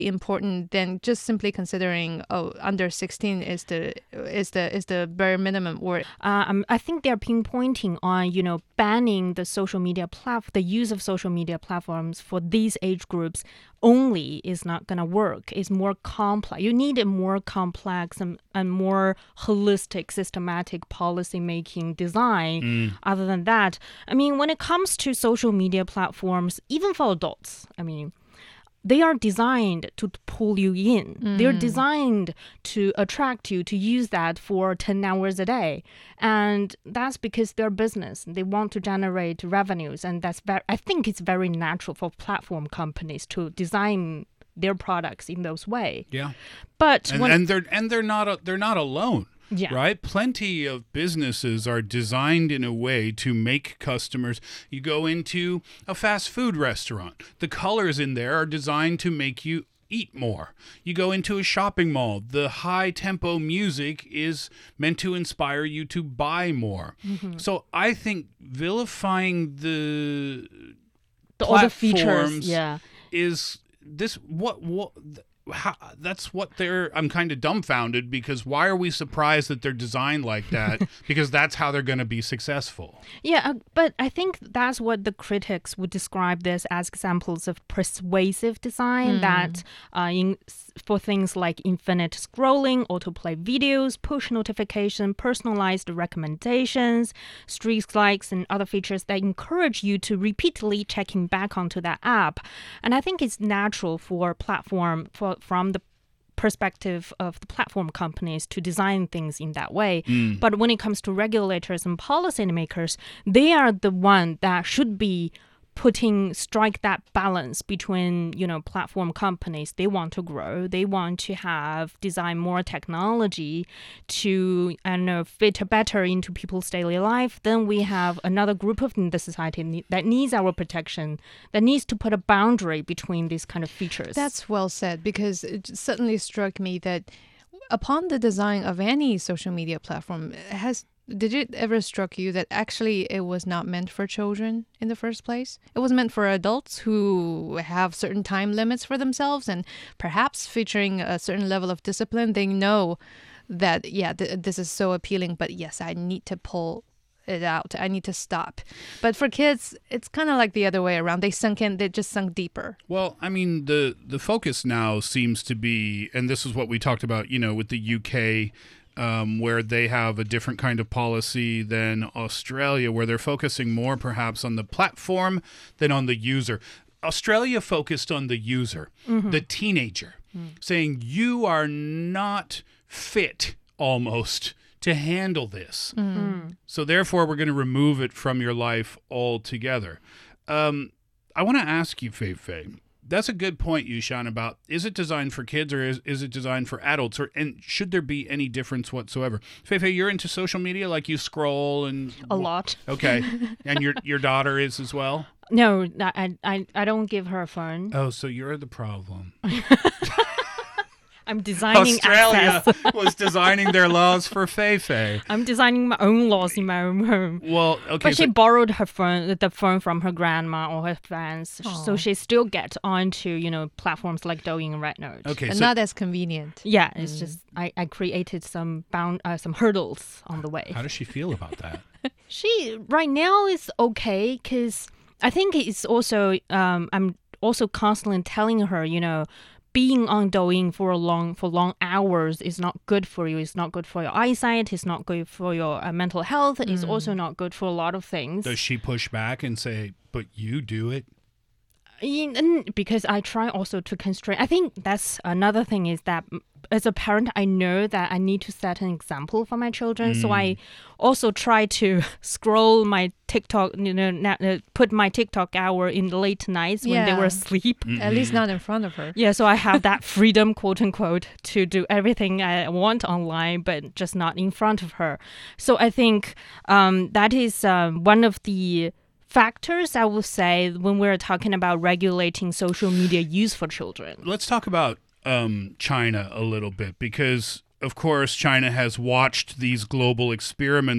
important than just simply considering under 16 is the bare minimum. Or I think they're pinpointing on banning the the use of social media platforms for these age groups only is not going to work. It's more complex. You need a more complex and more holistic, systematic policy making design. Other than that, when it comes to social media platforms, even for adults, they are designed to pull you in. They're designed to attract you to use that for 10 hours a day. And that's because they're business. They want to generate revenues. And I think it's very natural for platform companies to design their products in those ways. Yeah. But they're not alone. Yeah. Right? Plenty of businesses are designed in a way to make customers. You go into a fast food restaurant. The colors in there are designed to make you eat more. You go into a shopping mall. The high tempo music is meant to inspire you to buy more. So I think vilifying the all the platforms features, is this that's what I'm kind of dumbfounded, because why are we surprised that they're designed like that? Because that's how they're going to be successful. Yeah, but I think that's what the critics would describe this as examples of persuasive design that for things like infinite scrolling, autoplay videos, push notification, personalized recommendations, streak likes, and other features that encourage you to repeatedly checking back onto that app. And I think it's natural for from the perspective of the platform companies to design things in that way. But when it comes to regulators and policymakers, they are the one that should be strike that balance between, platform companies. They want to grow. They want to design more technology to, fit better into people's daily life. Then we have another group of the society that needs our protection, that needs to put a boundary between these kind of features. That's well said, because it suddenly struck me that upon the design of any social media platform, did it ever struck you that actually it was not meant for children in the first place? It was meant for adults who have certain time limits for themselves, and perhaps featuring a certain level of discipline. They know that, this is so appealing, but yes, I need to pull it out. I need to stop. But for kids, it's kind of like the other way around. They just sunk deeper. Well, the focus now seems to be, and this is what we talked about, with the UK, where they have a different kind of policy than Australia, where they're focusing more perhaps on the platform than on the user. Australia focused on the user, the teenager, saying you are not fit almost to handle this. So therefore, we're going to remove it from your life altogether. I want to ask you, Fei. That's a good point, Yushan, about is it designed for kids or is it designed for adults? And should there be any difference whatsoever? Fei, you're into social media, like you scroll and... A lot. Okay. And your daughter is as well? No, I don't give her a phone. Oh, so you're the problem. I'm designing Australia access. was designing their laws for Fei. I'm designing my own laws in my own home. Well, okay. But she borrowed the phone from her grandma or her friends, so she still gets onto, platforms like Douyin and Rednote. Okay, but not as convenient. Yeah, it's just I created some hurdles on the way. How does she feel about that? She right now is okay, because I think it's also I'm also constantly telling her, being on Douyin for long hours is not good for you. It's not good for your eyesight. It's not good for your mental health. It's also not good for a lot of things. Does she push back and say, but you do it? Because I try also to constrain. I think that's another thing, is that as a parent, I know that I need to set an example for my children. So I also try to scroll my TikTok, put my TikTok hour in the late nights when they were asleep. At least not in front of her. Yeah, so I have that freedom, quote unquote, to do everything I want online, but just not in front of her. So I think that is one of the factors, I would say, when we're talking about regulating social media use for children. Let's talk about China a little bit, because, of course, China has watched these global experiments